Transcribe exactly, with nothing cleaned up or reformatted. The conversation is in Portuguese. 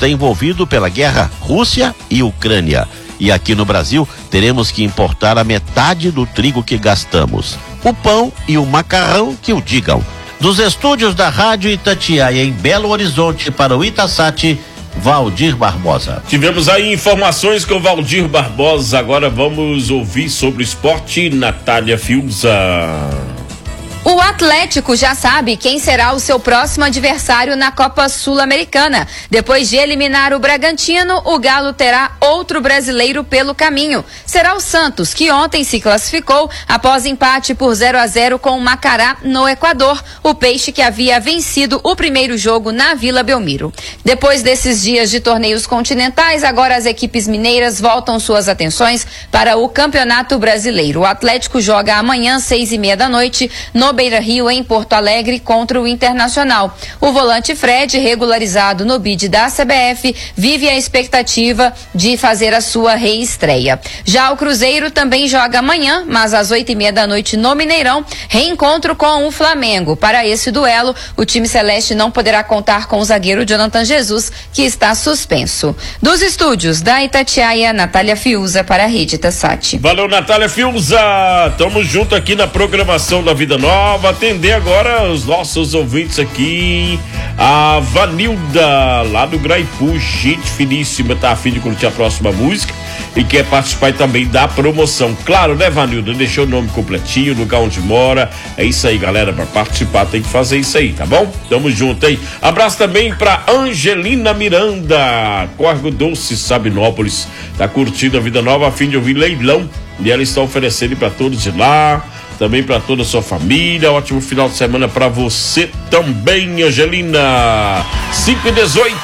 está envolvido pela guerra Rússia e Ucrânia. E aqui no Brasil teremos que importar a metade do trigo que gastamos. O pão e o macarrão que o digam. Dos estúdios da Rádio Itatiaia em Belo Horizonte para o Itasat, Valdir Barbosa. Tivemos aí informações com o Valdir Barbosa. Agora vamos ouvir sobre esporte. Natália Fiuza. O Atlético já sabe quem será o seu próximo adversário na Copa Sul-Americana. Depois de eliminar o Bragantino, o Galo terá outro brasileiro pelo caminho. Será o Santos, que ontem se classificou após empate por zero a zero com o Macará no Equador, o Peixe que havia vencido o primeiro jogo na Vila Belmiro. Depois desses dias de torneios continentais, agora as equipes mineiras voltam suas atenções para o Campeonato Brasileiro. O Atlético joga amanhã, seis e meia da noite, no Beira-Rio, em Porto Alegre, contra o Internacional. O volante Fred, regularizado no bid da C B F, vive a expectativa de fazer a sua reestreia. Já o Cruzeiro também joga amanhã, mas às oito e meia da noite no Mineirão, reencontro com o Flamengo. Para esse duelo, o time celeste não poderá contar com o zagueiro Jonathan Jesus, que está suspenso. Dos estúdios da Itatiaia, Natália Fiuza para a Rede Itasat. Valeu, Natália Fiuza. Tamo junto aqui na programação da Vida Nova. Atender agora os nossos ouvintes aqui. A Vanilda, lá do Graipu, gente finíssima, tá a fim de curtir a próxima música e quer participar também da promoção. Claro, né, Vanilda? Deixou o nome completinho, lugar onde mora. É isso aí, galera. Pra participar tem que fazer isso aí, tá bom? Tamo junto, hein? Abraço também pra Angelina Miranda, Córrego Doce, Sabinópolis. Tá curtindo a Vida Nova a fim de ouvir leilão. E ela está oferecendo para todos de lá, também para toda a sua família. Ótimo final de semana para você também, Angelina. cinco e dezoito.